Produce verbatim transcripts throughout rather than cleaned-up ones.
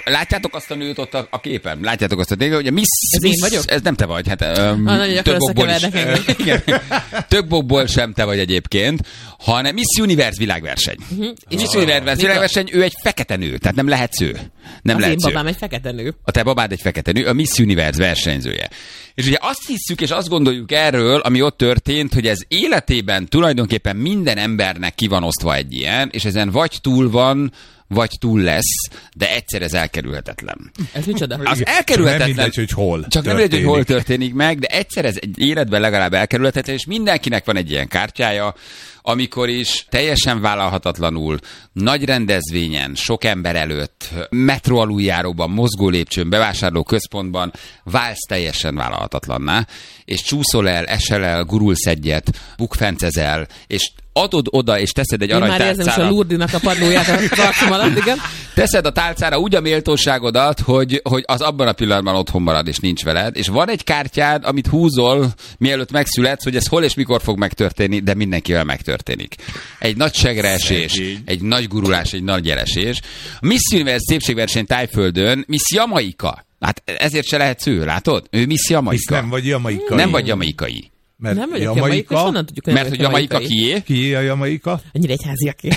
Látjátok azt a nőt ott a, a képen? Látjátok azt a nőt, hogy a Miss... Ez Miss, én vagyok? Ez nem te vagy. Hát, um, ah, nagyon több okból is, igen, több okból sem te vagy egyébként, hanem Miss Universe világverseny. Uh-huh. És Miss Universe világverseny, ő egy fekete nő, tehát nem lehetsz ő. Nem az lehetsz én ő. babám egy fekete nő. A te babád egy fekete nő, a Miss Universe versenyzője. És ugye azt hisszük, és azt gondoljuk erről, ami ott történt, hogy ez életében tulajdonképpen minden embernek ki van osztva egy ilyen, és ezen vagy túl van, vagy túl lesz, de egyszer ez elkerülhetetlen. Ez micsoda? Az elkerülhetetlen. Csak nem mindegy, hogy hol Csak nem mindegy, hogy hol történik meg, de egyszer ez egy életben legalább elkerülhetetlen, és mindenkinek van egy ilyen kártyája, amikor is teljesen vállalhatatlanul, nagy rendezvényen, sok ember előtt, metró aluljáróban, mozgó lépcsőn, bevásárló központban válsz teljesen vállalhatatlanná, és csúszol el, esel el, gurulsz egyet, bukfencezel, és adod oda, és teszed egy aranytálcára. Én már érzem is a Lurdinak a padlóját az arcom alatt, igen. Teszed a tálcára úgy a méltóságodat, hogy, hogy az abban a pillanatban otthon marad, és nincs veled, és van egy kártyád, amit húzol, mielőtt megszületsz, hogy ez hol és mikor fog megtörténni, de mindenkivel megtörténik. Egy nagy segreesés, egy nagy gurulás, egy nagy elesés. A Miss Universe szépségverseny Tájföldön Miss Jamaika. Hát ezért se lehetsz ő, látod? Ő Miss Jamaika. Nem vagy jamaikai. Nem vagy jamaikai. Mert nem vagyok jamaika, honnan tudjuk, hogy mert hogy Jamaika kié? Kié a Jamaika? Ennyire egyháziaké.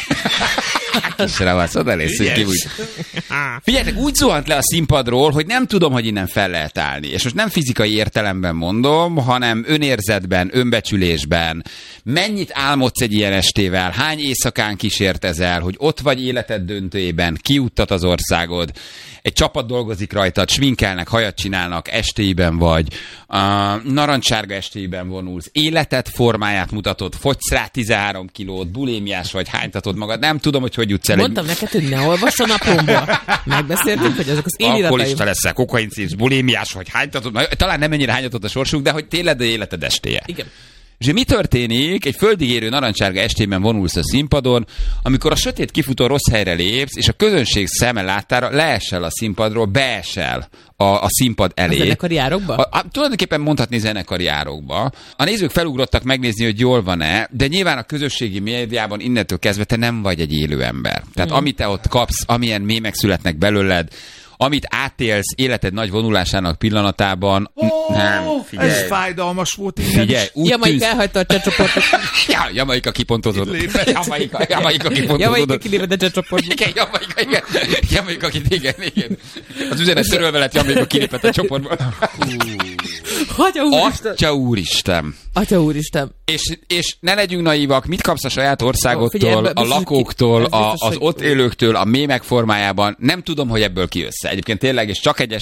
Kis ravasz, oda lészünk ki úgy. Figyeljetek, úgy zuhant le a színpadról, hogy nem tudom, hogy innen fel lehet állni. És most nem fizikai értelemben mondom, hanem önérzetben, önbecsülésben. Mennyit álmodsz egy ilyen estével? Hány éjszakán kísértezel, hogy ott vagy életed döntőjében, kiuttat az országod, egy csapat dolgozik rajtad, sminkelnek, hajat csinálnak, estéiben vagy, uh, narancsárga estéiben vonulsz, életed formáját mutatod, fogysz rá tizenhárom kilót, bulémiás vagy, hánytatod magad, nem tudom, hogy hogy jutsz el. Mondtam egy... neked, hogy ne olvass a napomba. Megbeszéltük, hogy ezek az én irataim. Alkoholista leszel, kokainszívsz, bulémiás vagy, hánytatod, talán nem ennyire hánytatod a sorsunk, de hogy tényleg életed estéje. Igen. És mi történik? Egy földig érő narancsárga estében vonulsz a színpadon, amikor a sötét kifutó rossz helyre lépsz, és a közönség szeme láttára leesel a színpadról, beesel a, a színpad elé. A zenekari árokba? A, a, tulajdonképpen mondhatni zenekari árokba. A nézők felugrottak megnézni, hogy jól van-e, de nyilván a közösségi médiában innentől kezdve te nem vagy egy élő ember. Tehát mm. amit te ott kapsz, amilyen mémek születnek belőled, amit átélsz életed nagy vonulásának pillanatában, oh, nem, figyelj. Ez fájdalmas volt. Figyelj, úgy Jamaika tűz... elhagyta a csecsoportot. Ja, Jamaika kipontozott. Jamaika, Jamaika kipontozott. Jamaika kilépett a csecsoportból. Igen, Jamaika, igen. Jamaika, igen, igen. Az üzenet törölve lett, Jamaika kilépett a csoportból. Atya úristen. Atya úristen. Atya úristen. És, és ne legyünk naívak, mit kapsz a saját országodtól, oh, figyelj, a lakóktól, ki, a, az ott élőktől, a mémek formájában. Nem tudom, hogy ebből kijössz. Egyébként tényleg, és csak egy